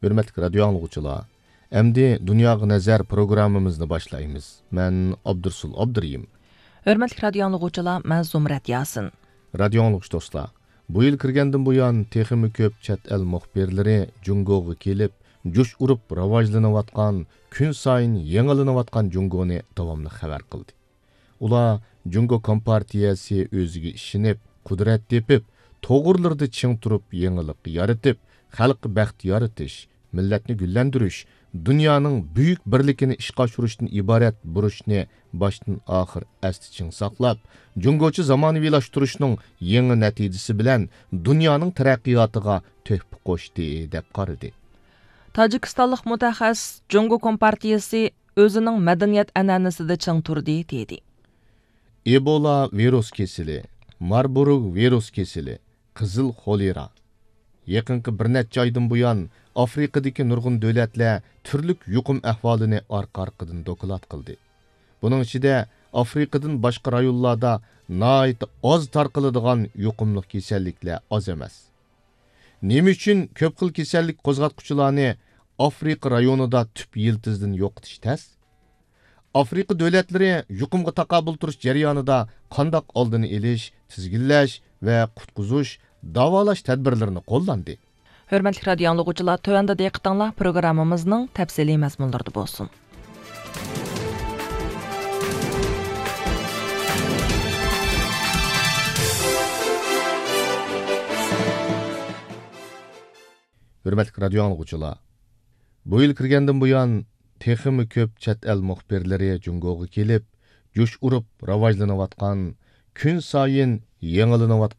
Hürmetli radyo anlıqçılar, Əmdi Dünyaya Nəzər proqramımızını başlayımız. Mən Abdursul Abduriyim. Hürmetli radyo anlıqçılar, mən Zumrat Yasin. Radyo anlıqçı dostlar, bu yıl kirgəndən bu yan teximi köp çət el muxbirləri Jungo'ga kelib, juş urup ravajlanıvatqan, gün sayın yenilanıvatqan Jungo'ni davamlı xəbər qıldı. Ular Jungo Kompartiyası özüge işinib, kudret tepib, toğurlarda çiң turup yenilik yaratıp, xalqı bəxt yaratış, milletni güllendiriş, dünyanın büyük birlikini işqa aşırışdan ibaret buruşni baştan ahir əsti çiң saqlab, Jungoçu zamanıvilaştırışның yeni nəticesi bilen dünyanın tərəqqiyatıga töhpü qoşdu dep qarıdı. Tacikistanlıq mutaxassis Jungo Kompartiyası özünün medeniyet ənənəsində çiң turdi dedi. Ebola virus kesili, Marburg virus kesili, Qızıl xolera. Yaqinqi bir neçə aydan bu yan Afrikadakı nurgun dövlətlər türlük yuqum əhvalını arqa-arqadan dokulat qıldı. Bunun içinde Afrikadan başqa rayonlarda nait az tarqıladigan yuqumluq keselliklər az emas. Nima üçün köp xil kesellik qo'zg'atquchilarni Afrika rayonida tüp yıldızdan yo'qotish tas? Afrika dövlətləri yuqumga taqabul turish jarayonida qandaq oldini elish, tizginlash va qutqizish, davolash tadbirlarini qo'llandi. Hürmetli radyo anlıqçılar, tövəndə diqqətinizlər proqramımızın təfsili məzmunlarında bolsun. Hürmetli radyo anlıqçılar, bu yıl kirgəndən bu yan teximi köp çət el muxbirləri Jungo'ga kelib, juş urup ravajlanıvatqan, gün sayın yenilanıvatqan